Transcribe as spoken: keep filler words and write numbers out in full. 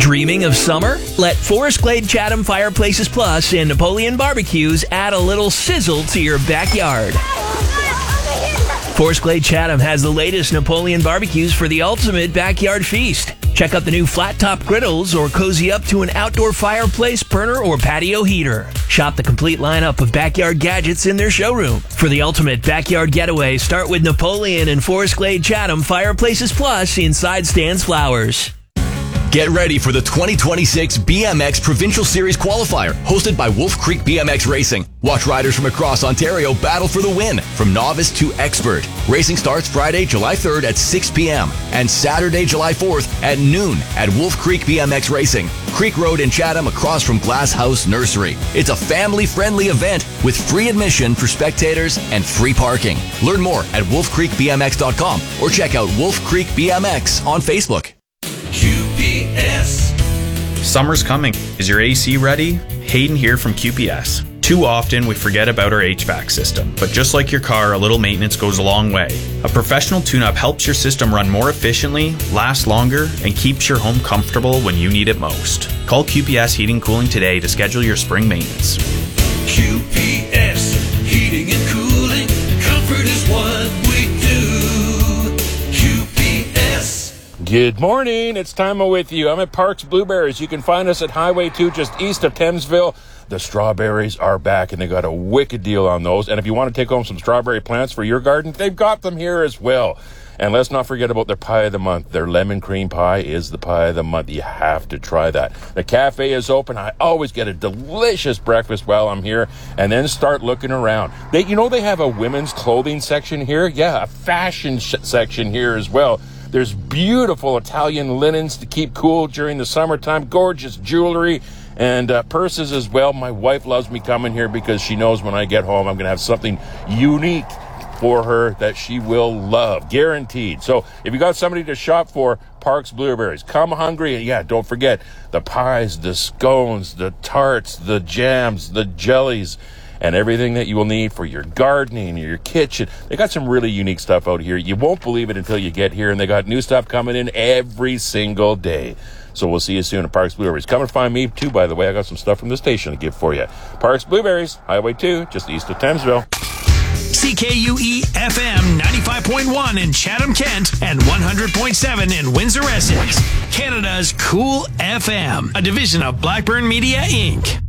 Dreaming of summer? Let Forest Glade Chatham Fireplaces Plus and Napoleon Barbecues add a little sizzle to your backyard. Forest Glade Chatham has the latest Napoleon barbecues for the ultimate backyard feast. Check out the new flat-top griddles or cozy up to an outdoor fireplace, burner, or patio heater. Shop the complete lineup of backyard gadgets in their showroom. For the ultimate backyard getaway, start with Napoleon and Forest Glade Chatham Fireplaces Plus inside Stan's Flowers. Get ready for the twenty twenty-six B M X Provincial Series Qualifier, hosted by Wolf Creek B M X Racing. Watch riders from across Ontario battle for the win, from novice to expert. Racing starts Friday, July third at six p.m. and Saturday, July fourth at noon at Wolf Creek B M X Racing, Creek Road in Chatham, across from Glass House Nursery. It's a family-friendly event with free admission for spectators and free parking. Learn more at wolf creek b m x dot com or check out Wolf Creek B M X on Facebook. Q P S. Summer's coming. Is your A C ready? Hayden here from Q P S. Too often we forget about our H V A C system, but just like your car, a little maintenance goes a long way. A professional tune-up helps your system run more efficiently, last longer, and keeps your home comfortable when you need it most. Call Q P S Heating Cooling today to schedule your spring maintenance. Q P S, heating and cooling, comfort is what we do. Q P S. Good morning. It's Timo with you. I'm at Parks Blueberries. You can find us at Highway two just east of Thamesville. The strawberries are back, and they got a wicked deal on those. And if you want to take home some strawberry plants for your garden, they've got them here as well. And let's not forget about their pie of the month. Their lemon cream pie is the pie of the month. You have to try that. The cafe is open. I always get a delicious breakfast while I'm here, and then start looking around. They, you know, they have a women's clothing section here. Yeah, a fashion sh- section here as well. There's beautiful Italian linens to keep cool during the summertime, gorgeous jewelry, and uh, purses as well. My wife loves me coming here because she knows when I get home I'm going to have something unique for her that she will love, guaranteed. So if you got somebody to shop for, Parks Blueberries, come hungry. And yeah, don't forget the pies, the scones, the tarts, the jams, the jellies, and everything that you will need for your gardening, your kitchen. They got some really unique stuff out here. You won't believe it until you get here, and they got new stuff coming in every single day. So we'll see you soon at Parks Blueberries. Come and find me, too, by the way. I got some stuff from the station to give for you. Parks Blueberries, Highway two, just east of Thamesville. C K U E F M ninety-five point one in Chatham-Kent and one hundred point seven in Windsor-Essex. Canada's Cool F M, a division of Blackburn Media, Incorporated.